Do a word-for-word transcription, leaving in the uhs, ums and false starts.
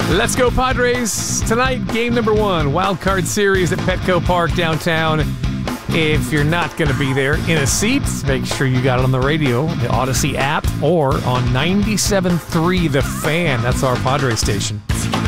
Let's go Padres. Tonight, game number one, Wild Card Series at Petco Park downtown. If you're not going to be there in a seat, make sure you got it on the radio, the Odyssey app, or on ninety-seven point three The Fan. That's our Padres station.